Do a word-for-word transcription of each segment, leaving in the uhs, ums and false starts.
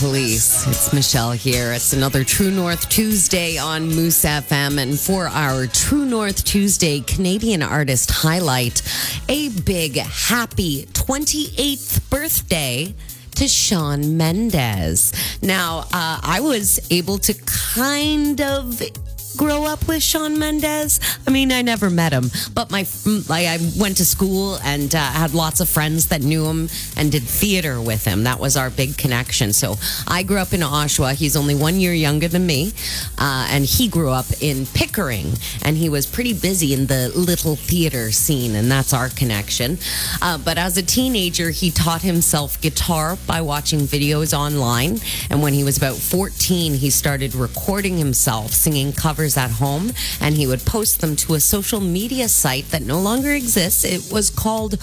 Police. It's Michelle here. It's another True North Tuesday on Moose F M. And for our True North Tuesday Canadian artist highlight, a big happy twenty-eighth birthday to Shawn Mendes. Now, uh, I was able to kind of grow up with Shawn Mendes. I mean, I never met him, but my like I went to school and uh, had lots of friends that knew him and did theater with him. That was our big connection. So I grew up in Oshawa. He's only one year younger than me, uh, and he grew up in Pickering, and he was pretty busy in the little theater scene, and that's our connection. Uh, but as a teenager, he taught himself guitar by watching videos online, and when he was about fourteen, he started recording himself singing covers at home, and he would post them to a social media site that no longer exists. It was called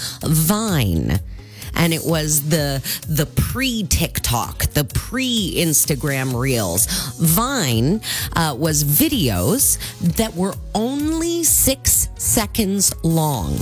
Vine. And it was the the pre-TikTok, the pre-Instagram Reels. Vine uh, was videos that were only six seconds long.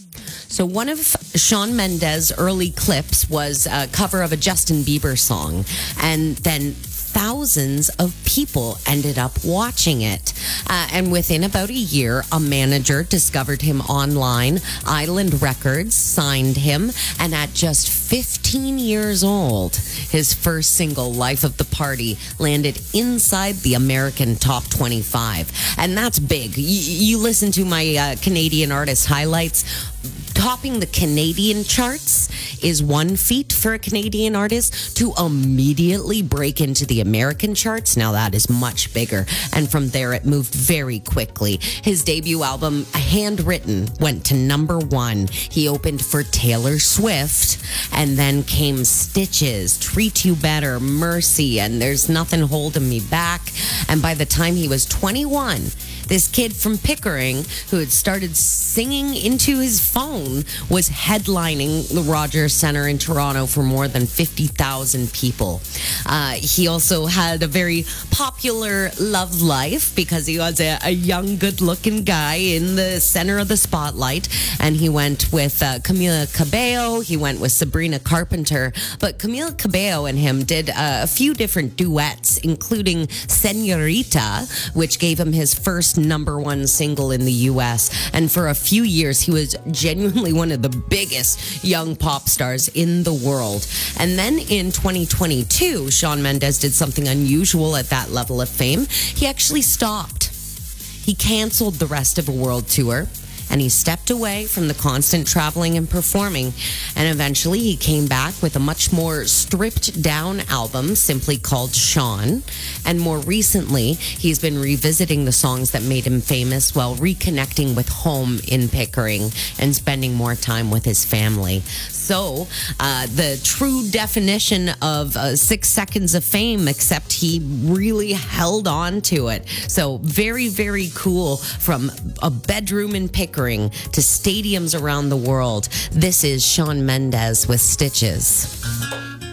So one of Shawn Mendes' early clips was a cover of a Justin Bieber song, and then thousands of people ended up watching it. Uh, and within about a year, a manager discovered him online. Island Records signed him. And at just fifteen years old, his first single, Life of the Party, landed inside the American Top twenty-five. And that's big. Y- you listen to my uh, Canadian artist highlights. Topping the Canadian charts is one feat for a Canadian artist. To immediately break into the American charts, now that is much bigger. And from there, it moved very quickly. His debut album, Handwritten, went to number one. He opened for Taylor Swift, and then came Stitches, Treat You Better, Mercy, and There's Nothing Holding Me Back. And by the time he was twenty-one, this kid from Pickering, who had started singing into his phone, was headlining the Rogers Centre in Toronto for more than fifty thousand people. Uh, he also had a very popular love life because he was a, a young, good-looking guy in the center of the spotlight. And he went with uh, Camila Cabello. He went with Sabrina Carpenter. But Camila Cabello and him did uh, a few different duets, including Senorita, which gave him his first number one single in the U S. And for a few years, he was genuinely one of the biggest young pop stars in the world. And then in twenty twenty-two, Shawn Mendes did something unusual at that level of fame. He actually stopped. He canceled the rest of a world tour, and he stepped away from the constant traveling and performing. And eventually he came back with a much more stripped down album simply called Shawn. And more recently, he's been revisiting the songs that made him famous while reconnecting with home in Pickering and spending more time with his family. So uh, the true definition of uh, six seconds of fame, except he really held on to it. So very, very cool. From a bedroom in Pickering to stadiums around the world. This is Shawn Mendes with Stitches.